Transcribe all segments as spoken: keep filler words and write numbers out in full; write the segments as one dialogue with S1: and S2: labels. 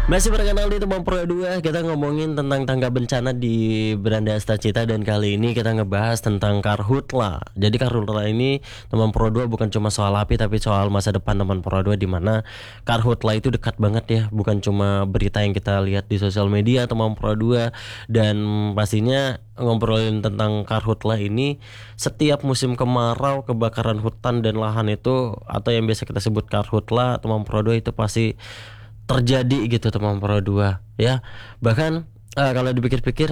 S1: Masih berkenal di Teman Pro dua, kita ngomongin tentang tangga bencana di Beranda Astacita, dan kali ini kita ngebahas tentang Karhutla. Jadi Karhutla ini Teman Pro dua bukan cuma soal api tapi soal masa depan Teman Pro dua, di mana Karhutla itu dekat banget ya, bukan cuma berita yang kita lihat di sosial media Teman Pro dua. Dan pastinya ngobrolin tentang Karhutla ini, setiap musim kemarau, kebakaran hutan dan lahan itu atau yang biasa kita sebut Karhutla, Teman Pro dua itu pasti terjadi gitu Teman Pro dua ya. Bahkan eh, kalau dipikir-pikir,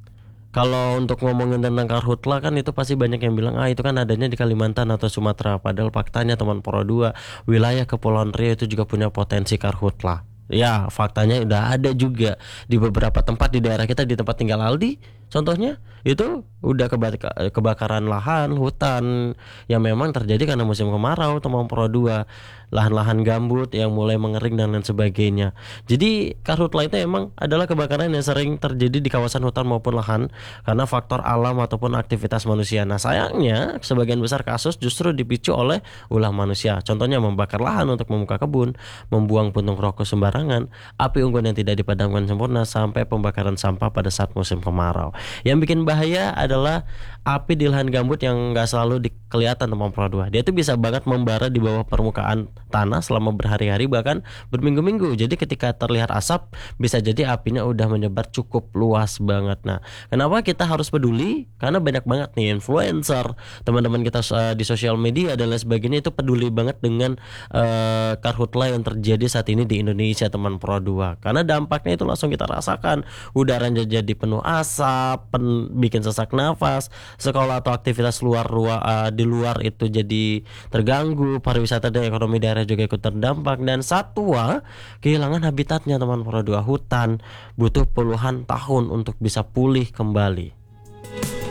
S1: kalau untuk ngomongin tentang Karhutla kan itu pasti banyak yang bilang ah itu kan adanya di Kalimantan atau Sumatera, padahal faktanya Teman Pro dua, wilayah Kepulauan Riau itu juga punya potensi Karhutla. Ya, faktanya udah ada juga di beberapa tempat di daerah kita, di tempat tinggal Aldi contohnya itu udah keba- kebakaran lahan hutan yang memang terjadi karena musim kemarau Teman Pro dua, lahan-lahan gambut yang mulai mengering dan lain sebagainya. Jadi Karhutla itu emang adalah kebakaran yang sering terjadi di kawasan hutan maupun lahan karena faktor alam ataupun aktivitas manusia. Nah sayangnya sebagian besar kasus justru dipicu oleh ulah manusia. Contohnya membakar lahan untuk membuka kebun, membuang puntung rokok sembarangan, api unggun yang tidak dipadamkan sempurna, sampai pembakaran sampah pada saat musim kemarau. Yang bikin bahaya adalah api di lahan gambut yang nggak selalu di- kelihatan Teman Pro dua. Dia tuh bisa banget membara di bawah permukaan tanah selama berhari-hari bahkan berminggu-minggu. Jadi ketika terlihat asap bisa jadi apinya udah menyebar cukup luas banget. Nah, kenapa kita harus peduli? Karena banyak banget nih influencer, teman-teman kita uh, di sosial media dan lain sebagainya itu peduli banget dengan uh, Karhutla yang terjadi saat ini di Indonesia Teman Pro dua. Karena dampaknya itu langsung kita rasakan. Udaranya jadi penuh asap, pen, bikin sesak nafas, sekolah atau aktivitas luar ruang uh, di luar itu jadi terganggu, pariwisata dan ekonomi daerah juga ikut terdampak, dan satwa kehilangan habitatnya Teman Pro dua. Hutan butuh puluhan tahun untuk bisa pulih kembali.